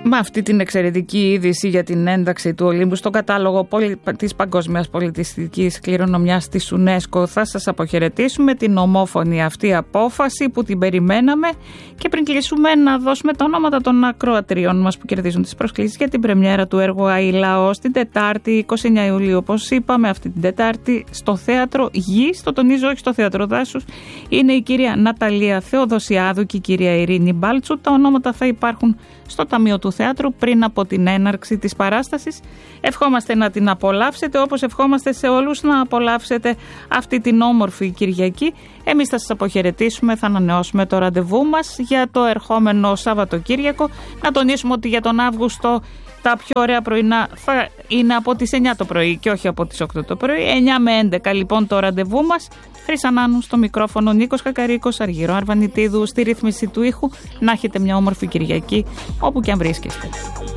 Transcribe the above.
Με αυτή την εξαιρετική είδηση για την ένταξη του Ολύμπου στον κατάλογο της Παγκόσμιας Πολιτιστικής Κληρονομιάς της UNESCO θα σας αποχαιρετήσουμε την ομόφωνη αυτή απόφαση που την περιμέναμε και πριν κλείσουμε να δώσουμε τα ονόματα των ακροατριών μας που κερδίζουν τις προσκλήσεις για την πρεμιέρα του έργου ΑΙΛΑΟΣ την Τετάρτη 29 Ιουλίου. Όπως είπαμε, αυτή την Τετάρτη στο Θέατρο Γης, το τονίζω, όχι στο Θέατρο Δάσους, είναι η κυρία Ναταλία Θεοδοσιάδου και η κυρία Ειρήνη Μπάλτσου. Τα ονόματα θα υπάρχουν στο Ταμείο του Θεάτρου πριν από την έναρξη της παράστασης. Ευχόμαστε να την απολαύσετε, όπως ευχόμαστε σε όλους να απολαύσετε αυτή την όμορφη Κυριακή. Εμείς θα σας αποχαιρετήσουμε, θα ανανεώσουμε το ραντεβού μας για το ερχόμενο Σαββατοκύριακο. Να τονίσουμε ότι για τον Αύγουστο τα πιο ωραία πρωινά θα είναι από τις 9 το πρωί και όχι από τις 8 το πρωί. 9 με 11 λοιπόν το ραντεβού μας. Χρύσα Νάνου στο μικρόφωνο, Νίκος Κακαρίκος, Αργυρό Αρβανιτίδου στη ρύθμιση του ήχου. Να έχετε μια όμορφη Κυριακή όπου και αν βρίσκεστε.